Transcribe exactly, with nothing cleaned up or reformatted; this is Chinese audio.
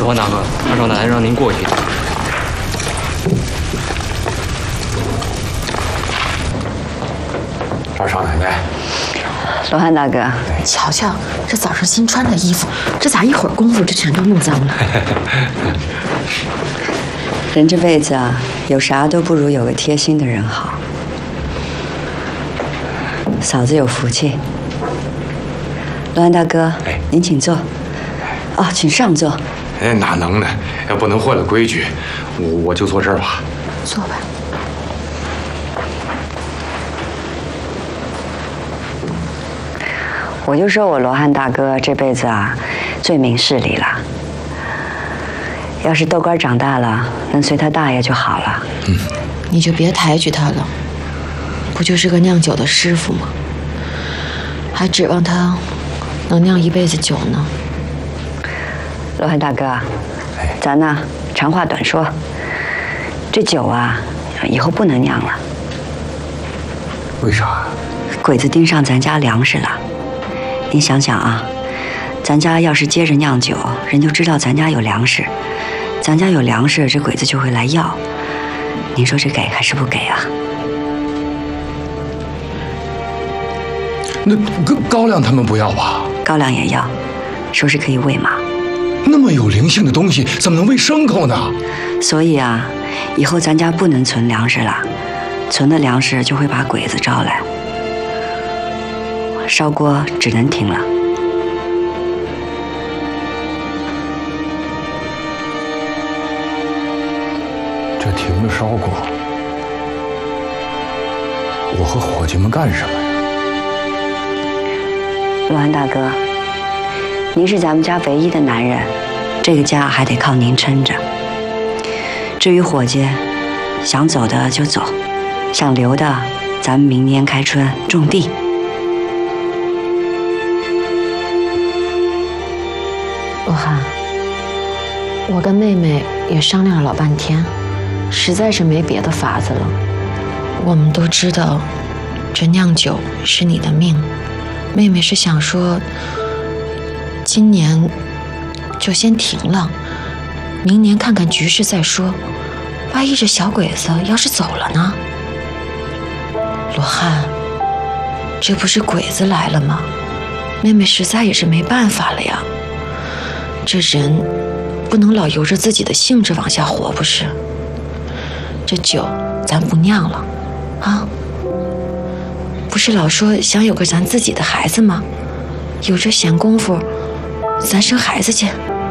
罗汉大哥，二少奶奶让您过去。 二少奶奶， 罗汉大哥， 瞧瞧这早上新穿的衣服，这咋一会儿功夫就全都弄脏了？ 人这辈子啊，有啥都不如有个贴心的人好。嫂子有福气。罗汉大哥， 哎， 您请坐。哦，请上座。 哎，哪能呢？要不能坏了规矩，我我就坐这儿吧。 坐吧。 我就说我罗汉大哥这辈子啊，最明事理了。要是豆干长大了，能随他大爷就好了。 嗯，你就别抬举他了，不就是个酿酒的师傅吗？还指望他能酿一辈子酒呢？ 罗汉大哥，咱呢长话短说，这酒啊，以后不能酿了。 为啥？ 鬼子盯上咱家粮食了。您想想啊，咱家要是接着酿酒，人就知道咱家有粮食，咱家有粮食，这鬼子就会来要。您说这给还是不给啊？ 那高高粱他们不要吧？ 高粱也要，说是可以喂马。 那么有灵性的东西，怎么能喂牲口呢？ 所以啊，以后咱家不能存粮食了，存的粮食就会把鬼子招来。烧锅只能停了。 这停了烧锅，我和伙计们干什么呀？ 罗汉大哥，您是咱们家唯一的男人，这个家还得靠您撑着。至于伙计，想走的就走，想留的，咱们明年开春种地。 罗汉，我跟妹妹也商量了老半天，实在是没别的法子了。我们都知道，这酿酒是你的命。妹妹是想说，今年就先停了，明年看看局势再说。万一这小鬼子要是走了呢？罗汉，这不是鬼子来了吗？妹妹实在也是没办法了呀。这人不能老由着自己的性质往下活，不是？这酒咱不酿了，啊？不是老说想有个咱自己的孩子吗？有这闲工夫，咱生孩子去。